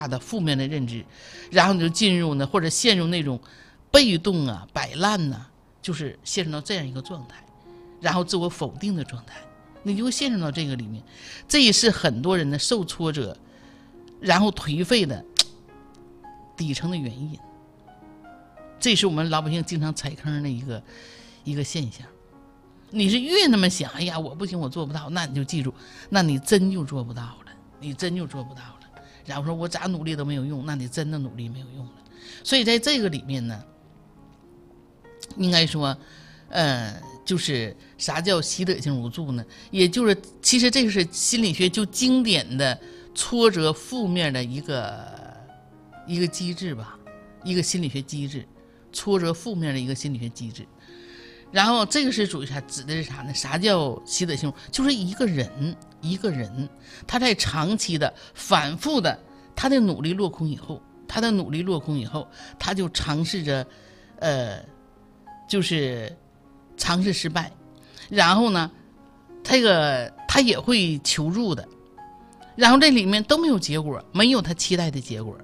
的负面的认知，然后你就进入呢，或者陷入那种被动啊、摆烂呐，就是陷入到这样一个状态，然后自我否定的状态，你就会陷入到这个里面。这也是很多人的受挫折，然后颓废的底层的原因。这是我们老百姓经常踩坑的一个现象。你是越那么想，哎呀，我不行，我做不到，那你就记住，那你真就做不到了，你真就做不到了。然后说我咋努力都没有用，那你真的努力没有用了。所以在这个里面呢，应该说，就是啥叫习得性无助呢？也就是其实这是心理学就经典的挫折负面的一个机制吧，一个心理学机制，挫折负面的一个心理学机制。然后这个是属于啥？指的是啥呢？啥叫习得性？就是一个人他在长期的反复的他的努力落空以后，他就尝试着就是尝试失败，然后呢他也会求助的，然后这里面都没有结果，没有他期待的结果，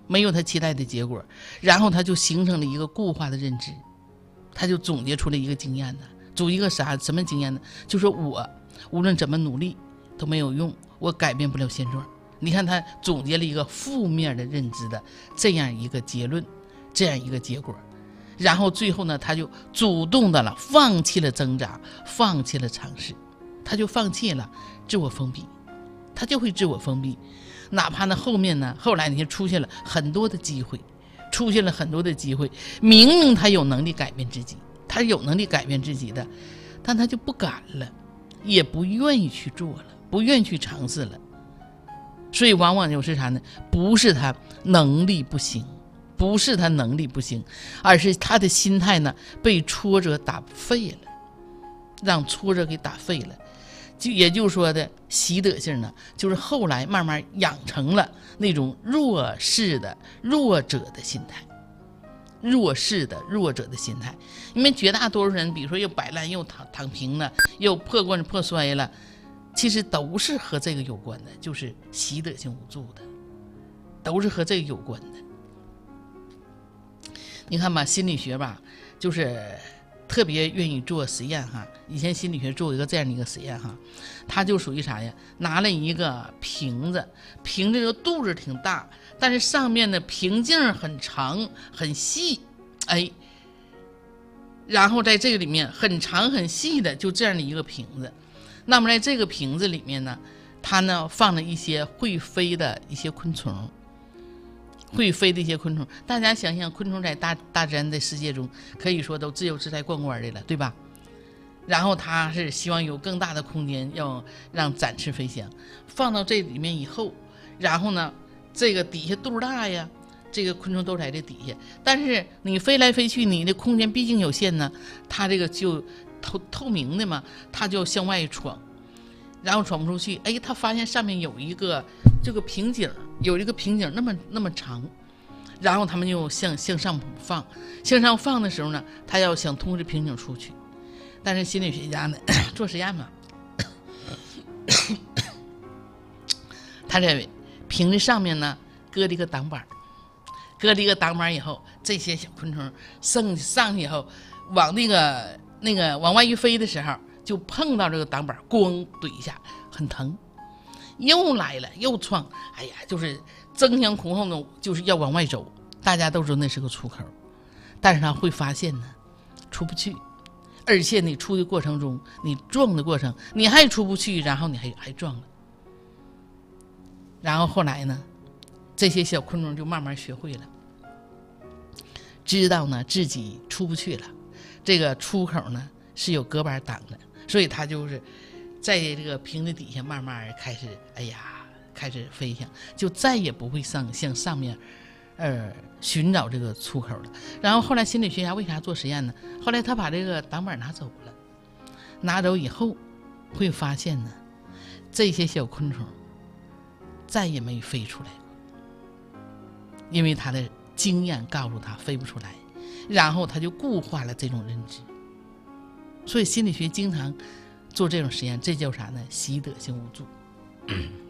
然后他就形成了一个固化的认知，他就总结出了一个经验呢，什么经验呢？就说我无论怎么努力都没有用，我改变不了现状。你看他总结了一个负面的认知的这样一个结论，这样一个结果，然后最后呢，他就主动的放弃了挣扎，放弃了尝试，他就放弃了自我封闭，他就会自我封闭。哪怕呢后来你看出现了很多的机会，明明他有能力改变自己，的，但他就不敢了，也不愿意去做了，不愿意去尝试了。所以往往就是啥呢？不是他能力不行，而是他的心态呢被挫折打废了，让挫折给打废了。也就是说的习得性呢，就是后来慢慢养成了那种弱势的弱者的心态，因为绝大多数人比如说又摆烂又躺平了，又破罐子破摔了，其实都是和这个有关的，就是习得性无助的，都是和这个有关的。你看吧，心理学吧就是特别愿意做实验哈。以前心理学做一个这样的一个实验哈，它就属于啥呀？拿了一个瓶子的肚子挺大，但是上面的瓶颈很长很细，然后在这个里面很长很细的就这样的一个瓶子，那么在这个瓶子里面呢，它呢放了一些会飞的一些昆虫。大家想想，昆虫在大自然的世界中可以说都自由自在逛逛的了，对吧？然后它是希望有更大的空间，要让展翅飞翔。放到这里面以后，然后呢，这个底下肚大呀，这个昆虫都在这底下，但是你飞来飞去，你的空间毕竟有限呢，它这个就透明的嘛，它就向外闯，然后闯不出去。他发现上面有一个这个瓶颈，那么长，然后他们就向上放的时候呢，他要想通过这瓶颈出去，但是心理学家呢做实验嘛，他在瓶子上面呢搁了一个挡板以后，这些小昆虫上去以后，往那个往外一飞的时候，就碰到这个挡板，咣怼一下，很疼，又来了又撞，就是争先恐后的就是要往外走。大家都知道那是个出口，但是他会发现呢出不去，而且你出的过程中，你撞的过程你还出不去，然后你还撞了。然后后来呢，这些小昆虫就慢慢学会了，知道呢自己出不去了，这个出口呢是有隔板挡的，所以他就是在这个瓶子底下慢慢开始飞翔，就再也不会向上面寻找这个出口了。然后后来心理学家为啥做实验呢？后来他把这个挡板拿走了，拿走以后会发现呢，这些小昆虫再也没飞出来过，因为他的经验告诉他飞不出来，然后他就固化了这种认知。所以心理学经常做这种实验，这叫啥呢？习得性无助。